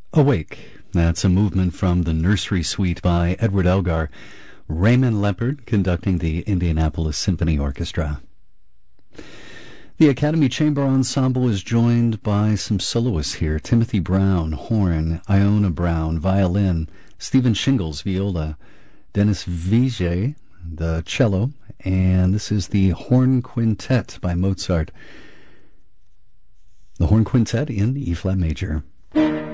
Awake. That's a movement from the Nursery Suite by Edward Elgar. Raymond Leppard conducting the Indianapolis Symphony Orchestra. The Academy Chamber Ensemble is joined by some soloists here. Timothy Brown, horn, Iona Brown, violin, Stephen Shingles, viola, Dennis Vijay, the cello, and this is the Horn Quintet by Mozart. The Horn Quintet in E-flat major.